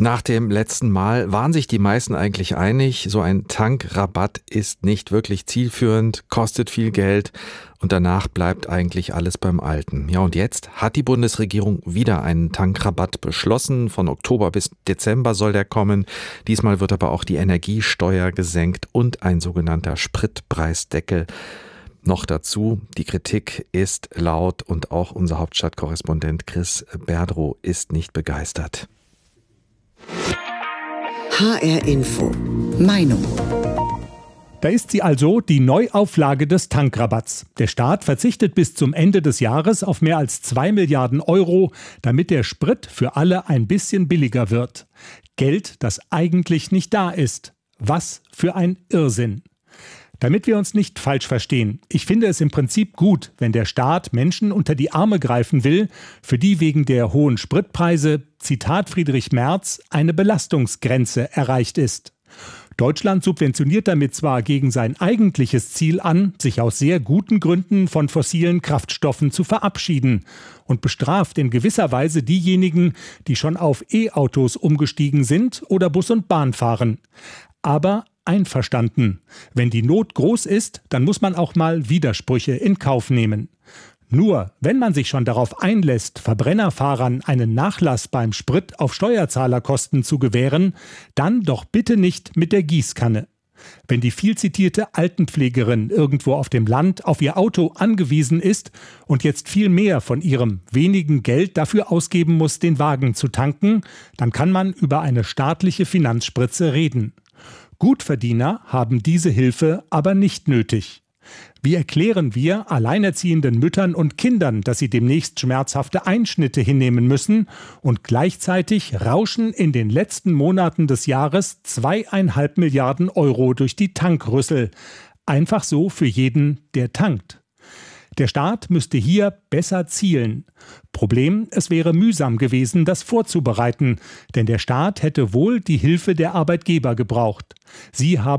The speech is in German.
Nach dem letzten Mal waren sich die meisten eigentlich einig, so ein Tankrabatt ist nicht wirklich zielführend, kostet viel Geld und danach bleibt eigentlich alles beim Alten. Ja, und jetzt hat die Bundesregierung wieder einen Tankrabatt beschlossen. Von Oktober bis Dezember soll der kommen. Diesmal wird aber auch die Energiesteuer gesenkt und ein sogenannter Spritpreisdeckel. Noch dazu, die Kritik ist laut und auch unser Hauptstadtkorrespondent Chris Berdrow ist nicht begeistert. HR Info. Meinung. Da ist sie also, die Neuauflage des Tankrabatts. Der Staat verzichtet bis zum Ende des Jahres auf mehr als 2 Milliarden Euro, damit der Sprit für alle ein bisschen billiger wird. Geld, das eigentlich nicht da ist. Was für ein Irrsinn. Damit wir uns nicht falsch verstehen, ich finde es im Prinzip gut, wenn der Staat Menschen unter die Arme greifen will, für die wegen der hohen Spritpreise, Zitat Friedrich Merz, eine Belastungsgrenze erreicht ist. Deutschland subventioniert damit zwar gegen sein eigentliches Ziel an, sich aus sehr guten Gründen von fossilen Kraftstoffen zu verabschieden und bestraft in gewisser Weise diejenigen, die schon auf E-Autos umgestiegen sind oder Bus und Bahn fahren. Aber einverstanden. Wenn die Not groß ist, dann muss man auch mal Widersprüche in Kauf nehmen. Nur, wenn man sich schon darauf einlässt, Verbrennerfahrern einen Nachlass beim Sprit auf Steuerzahlerkosten zu gewähren, dann doch bitte nicht mit der Gießkanne. Wenn die viel zitierte Altenpflegerin irgendwo auf dem Land auf ihr Auto angewiesen ist und jetzt viel mehr von ihrem wenigen Geld dafür ausgeben muss, den Wagen zu tanken, dann kann man über eine staatliche Finanzspritze reden. Gutverdiener haben diese Hilfe aber nicht nötig. Wie erklären wir alleinerziehenden Müttern und Kindern, dass sie demnächst schmerzhafte Einschnitte hinnehmen müssen und gleichzeitig rauschen in den letzten Monaten des Jahres 2,5 Milliarden Euro durch die Tankrüssel? Einfach so für jeden, der tankt. Der Staat müsste hier besser zielen. Problem, es wäre mühsam gewesen, das vorzubereiten, denn der Staat hätte wohl die Hilfe der Arbeitgeber gebraucht. Sie haben